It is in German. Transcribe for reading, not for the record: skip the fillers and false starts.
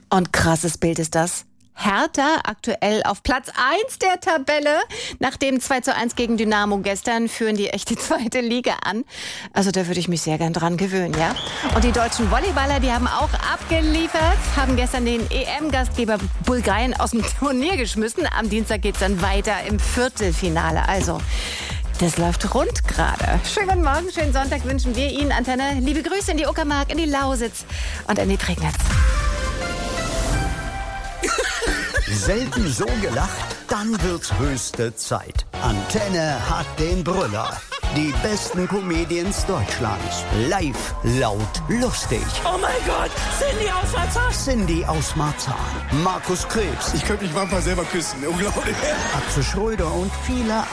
Und krasses Bild ist das. Hertha aktuell auf Platz 1 der Tabelle. Nach dem 2:1 gegen Dynamo gestern führen die echt die zweite Liga an. Also da würde ich mich sehr gern dran gewöhnen, ja. Und die deutschen Volleyballer, die haben auch abgeliefert, haben gestern den EM-Gastgeber Bulgarien aus dem Turnier geschmissen. Am Dienstag geht's dann weiter im Viertelfinale. Also das läuft rund gerade. Schönen guten Morgen, schönen Sonntag wünschen wir Ihnen, Antenne. Liebe Grüße in die Uckermark, in die Lausitz und in die Prignitz. Selten so gelacht, dann wird's höchste Zeit. Antenne hat den Brüller. Die besten Comedians Deutschlands. Live, laut, lustig. Oh mein Gott, Cindy aus Marzahn. Cindy aus Marzahn. Markus Krebs. Ich könnte mich manchmal selber küssen, unglaublich. Atze Schröder und viele